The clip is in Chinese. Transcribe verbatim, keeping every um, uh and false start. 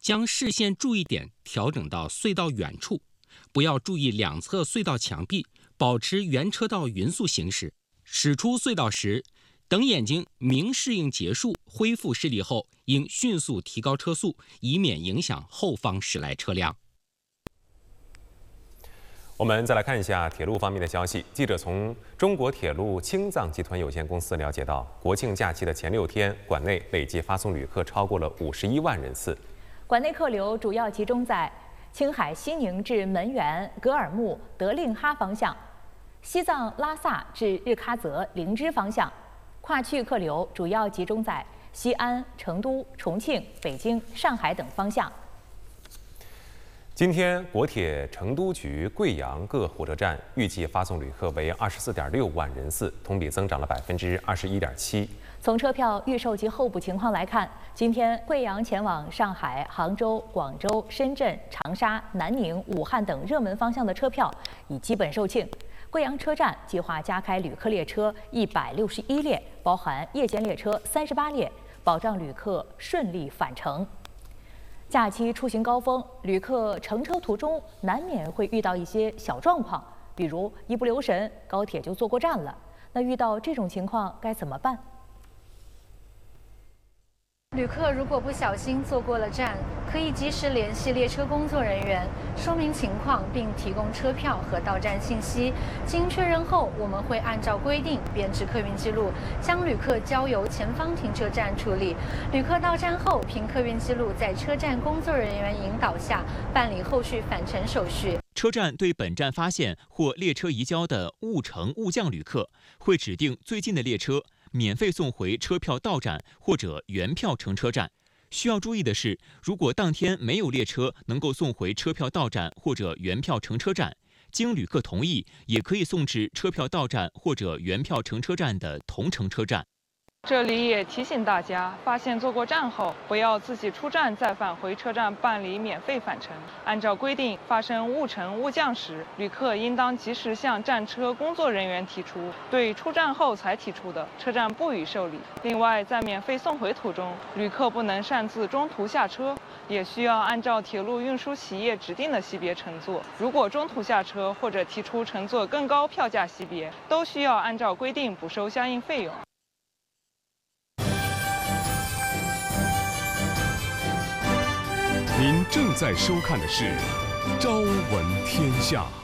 将视线注意点调整到隧道远处，不要注意两侧隧道墙壁，保持原车道匀速行驶。驶出隧道时，等眼睛明适应结束、恢复视力后，应迅速提高车速，以免影响后方驶来车辆。 我们再来看一下铁路方面的消息。记者从中国铁路青藏集团有限公司了解到，国庆假期的前六天，馆内累计发送旅客超过了五十一万人次。 馆内客流主要集中在青海西宁至门源、格尔木、德令哈方向，西藏拉萨至日喀则、林芝方向。跨区客流主要集中在西安、成都、重庆、北京、上海等方向。 今天，国铁成都局、贵阳各火车站预计发送旅客为二十四点六万人次，同比增长了百分之二十一点七。 从车票预售及候补情况来看，今天贵阳前往上海、杭州、广州、深圳、长沙、南宁、武汉等热门方向的车票已基本售罄。贵阳车站计划加开旅客列车一百六十一列，包含夜间列车三十八列，保障旅客顺利返程。假期出行高峰，旅客乘车途中难免会遇到一些小状况，比如一不留神，高铁就坐过站了。那遇到这种情况该怎么办？ 旅客如果不小心坐过了站，可以及时联系列车工作人员，说明情况并提供车票和到站信息。经确认后，我们会按照规定编制客运记录，将旅客交由前方停车站处理。旅客到站后，凭客运记录在车站工作人员引导下办理后续返程手续。 车站对本站发现或列车移交的误乘误降旅客，会指定最近的列车，免费送回车票到站或者原票乘车站。需要注意的是，如果当天没有列车能够送回车票到站或者原票乘车站，经旅客同意，也可以送至车票到站或者原票乘车站的同乘车站。 这里也提醒大家，发现坐过站后，不要自己出站再返回车站办理免费返程。按照规定，发生误乘误降时，旅客应当及时向站车工作人员提出，对出站后才提出的，车站不予受理。另外，在免费送回途中，旅客不能擅自中途下车，也需要按照铁路运输企业指定的级别乘坐。如果中途下车或者提出乘坐更高票价级别，都需要按照规定补收相应费用。 您正在收看的是《朝闻天下》。